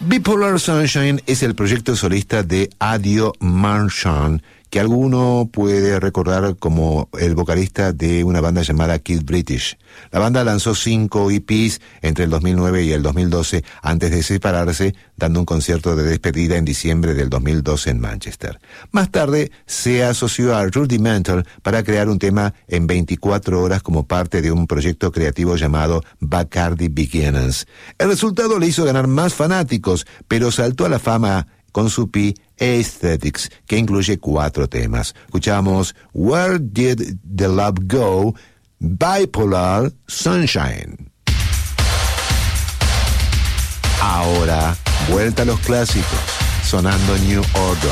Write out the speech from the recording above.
Bipolar Sunshine es el proyecto solista de Adio Marchand, que alguno puede recordar como el vocalista de una banda llamada Kid British. La banda lanzó 5 EPs entre el 2009 y el 2012 antes de separarse, dando un concierto de despedida en diciembre del 2012 en Manchester. Más tarde se asoció a Rudimental para crear un tema en 24 horas como parte de un proyecto creativo llamado Bacardi Begins. El resultado le hizo ganar más fanáticos, pero saltó a la fama con su EP Aesthetics, que incluye 4 temas. Escuchamos Where Did the Love Go, Bipolar Sunshine. Ahora, vuelta a los clásicos, sonando New Order.